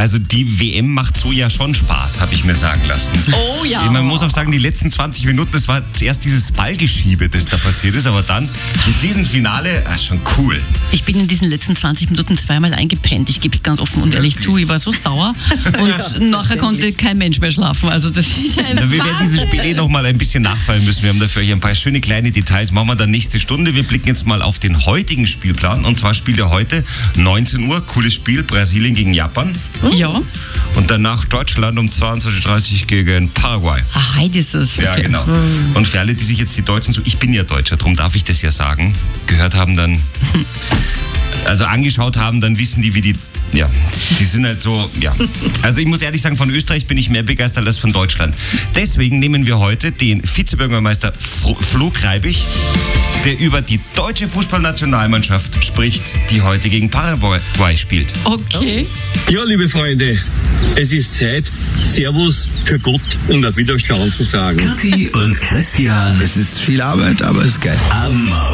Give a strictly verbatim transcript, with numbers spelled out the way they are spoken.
Also die W M macht so ja schon Spaß, habe ich mir sagen lassen. Oh ja. Man muss auch sagen, die letzten zwanzig Minuten, das war zuerst dieses Ballgeschiebe, das da passiert ist, aber dann mit diesem Finale, ah, schon cool. Ich bin in diesen letzten zwanzig Minuten zweimal eingepennt. Ich gebe es ganz offen und ehrlich zu. Ich war so sauer und ja, nachher konnte kein Mensch mehr schlafen. Also das ist ein Na, wir werden dieses Spiel eh noch mal ein bisschen nachfallen müssen. Wir haben dafür hier ein paar schöne kleine Details. Machen wir dann nächste Stunde. Wir blicken jetzt mal auf den heutigen Spielplan. Und zwar spielt er heute neunzehn Uhr. Cooles Spiel. Brasilien gegen Japan. Ja. Und danach Deutschland um zweiundzwanzig Uhr dreißig gegen Paraguay. Ach, heute ist das. Okay. Ja, genau. Und für alle, die sich jetzt die Deutschen so, ich bin ja Deutscher, darum darf ich das ja sagen, gehört haben, dann, also angeschaut haben, dann wissen die, wie die, ja, die sind halt so, ja. Also ich muss ehrlich sagen, von Österreich bin ich mehr begeistert als von Deutschland. Deswegen nehmen wir heute den Vizebürgermeister Flo Kreibich, der über die deutsche Fußballnationalmannschaft spricht, die heute gegen Paraguay spielt. Okay. Ja, liebe Freunde, es ist Zeit, Servus für Gott und auf Wiederschauen zu sagen. Kathi und Christian. Es ist viel Arbeit, aber es ist geil. Am Morgen.